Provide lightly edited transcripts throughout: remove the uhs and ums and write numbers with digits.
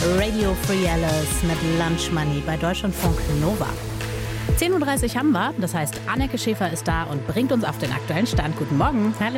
Radio Free Alice mit Lunch Money bei Deutschlandfunk Nova. 10.30 Uhr haben wir, das heißt Anneke Schäfer ist da und bringt uns auf den aktuellen Stand. Guten Morgen. Hallo.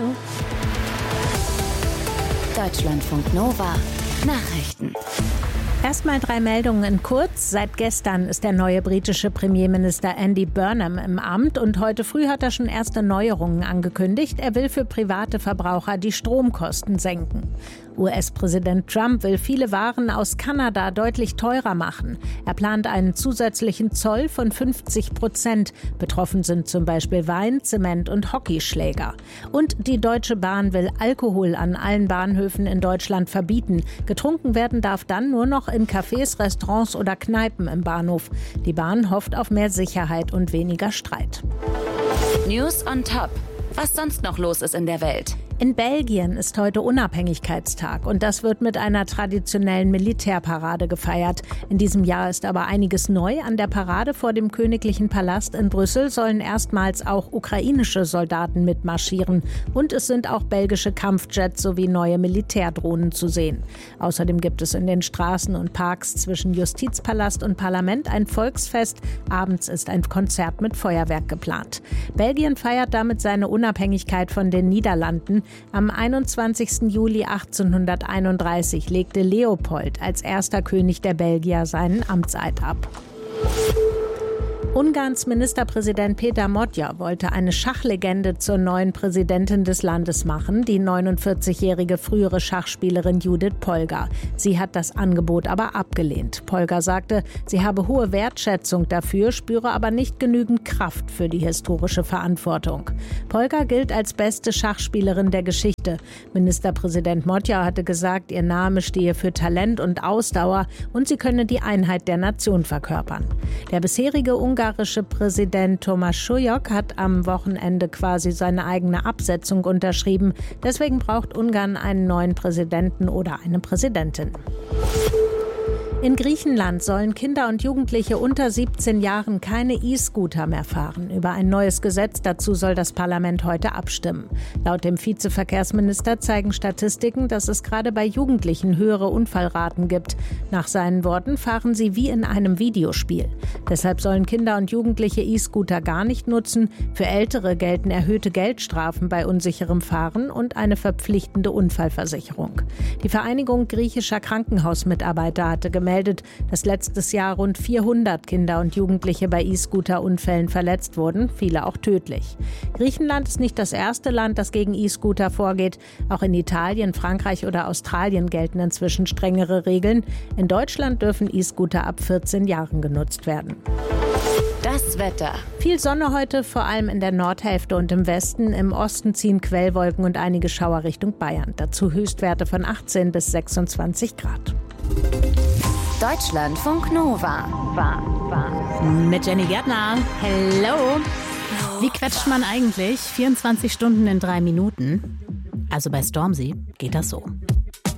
Deutschlandfunk Nova Nachrichten. Erstmal 3 Meldungen in kurz. Seit gestern ist der neue britische Premierminister Andy Burnham im Amt und heute früh hat er schon erste Neuerungen angekündigt. Er will für private Verbraucher die Stromkosten senken. US-Präsident Trump will viele Waren aus Kanada deutlich teurer machen. Er plant einen zusätzlichen Zoll von 50%. Betroffen sind zum Beispiel Wein, Zement und Hockeyschläger. Und die Deutsche Bahn will Alkohol an allen Bahnhöfen in Deutschland verbieten. Getrunken werden darf dann nur noch in Cafés, Restaurants oder Kneipen im Bahnhof. Die Bahn hofft auf mehr Sicherheit und weniger Streit. News on Top. Was sonst noch los ist in der Welt? In Belgien ist heute Unabhängigkeitstag und das wird mit einer traditionellen Militärparade gefeiert. In diesem Jahr ist aber einiges neu. An der Parade vor dem Königlichen Palast in Brüssel sollen erstmals auch ukrainische Soldaten mitmarschieren. Und es sind auch belgische Kampfjets sowie neue Militärdrohnen zu sehen. Außerdem gibt es in den Straßen und Parks zwischen Justizpalast und Parlament ein Volksfest. Abends ist ein Konzert mit Feuerwerk geplant. Belgien feiert damit seine Unabhängigkeit von den Niederlanden. Am 21. Juli 1831 legte Leopold als erster König der Belgier seinen Amtseid ab. Ungarns Ministerpräsident Péter Matthya wollte eine Schachlegende zur neuen Präsidentin des Landes machen, die 49-jährige frühere Schachspielerin Judith Polgar. Sie hat das Angebot aber abgelehnt. Polgar sagte, sie habe hohe Wertschätzung dafür, spüre aber nicht genügend Kraft für die historische Verantwortung. Polgar gilt als beste Schachspielerin der Geschichte. Ministerpräsident Matthya hatte gesagt, ihr Name stehe für Talent und Ausdauer und sie könne die Einheit der Nation verkörpern. Der bisherige ungarische Präsident Thomas Schulyok hat am Wochenende quasi seine eigene Absetzung unterschrieben. Deswegen braucht Ungarn einen neuen Präsidenten oder eine Präsidentin. In Griechenland sollen Kinder und Jugendliche unter 17 Jahren keine E-Scooter mehr fahren. Über ein neues Gesetz dazu soll das Parlament heute abstimmen. Laut dem Vizeverkehrsminister zeigen Statistiken, dass es gerade bei Jugendlichen höhere Unfallraten gibt. Nach seinen Worten fahren sie wie in einem Videospiel. Deshalb sollen Kinder und Jugendliche E-Scooter gar nicht nutzen. Für Ältere gelten erhöhte Geldstrafen bei unsicherem Fahren und eine verpflichtende Unfallversicherung. Die Vereinigung griechischer Krankenhausmitarbeiter hatte gemeldet, dass letztes Jahr rund 400 Kinder und Jugendliche bei E-Scooter-Unfällen verletzt wurden, viele auch tödlich. Griechenland ist nicht das erste Land, das gegen E-Scooter vorgeht. Auch in Italien, Frankreich oder Australien gelten inzwischen strengere Regeln. In Deutschland dürfen E-Scooter ab 14 Jahren genutzt werden. Das Wetter. Viel Sonne heute, vor allem in der Nordhälfte und im Westen. Im Osten ziehen Quellwolken und einige Schauer Richtung Bayern. Dazu Höchstwerte von 18 bis 26 Grad. Deutschlandfunk Nova. Mit Jenny Gärtner. Hello. Wie quetscht man eigentlich 24 Stunden in 3 Minuten? Also bei Stormzy geht das so.